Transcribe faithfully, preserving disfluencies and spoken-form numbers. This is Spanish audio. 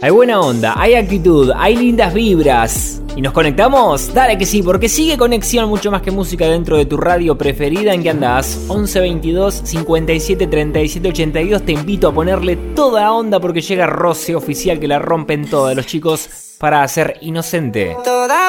Hay buena onda, hay actitud, hay lindas vibras. ¿Y nos conectamos? Dale que sí, porque sigue Conexión, mucho más que música dentro de tu radio preferida. ¿En qué andás? once veintidós cincuenta y siete treinta y siete ochenta y dos. Te invito a ponerle toda onda porque llega Rocío Oficial, que la rompen todos los chicos, para hacer Inocente. Toda